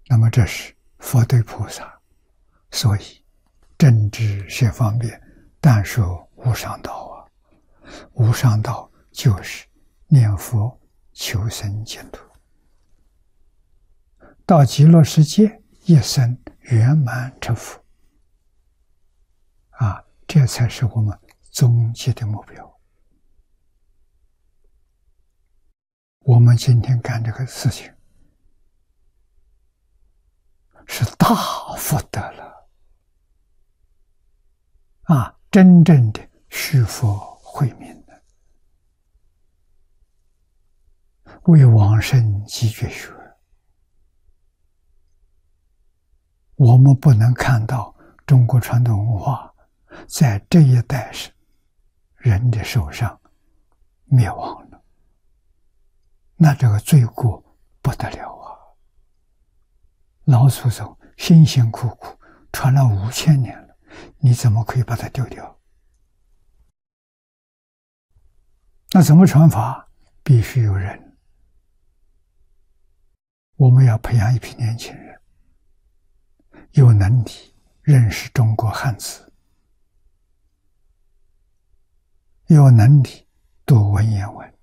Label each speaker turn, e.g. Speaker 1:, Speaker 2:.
Speaker 1: 那么这是佛对菩萨，所以正知学方便，但说无上道啊！无上道就是念佛求生净土，到极乐世界一生圆满成佛啊！这才是我们终极的目标。我们今天干这个事情是大福德了啊！真正的续佛慧命的，为往生极绝学。我们不能看到中国传统文化在这一代人的手上灭亡了，那这个罪过不得了啊！老祖宗辛辛苦苦传了5000年了，你怎么可以把它丢掉？那怎么传法？必须有人。我们要培养一批年轻人，有能力认识中国汉字，有能力读文言文，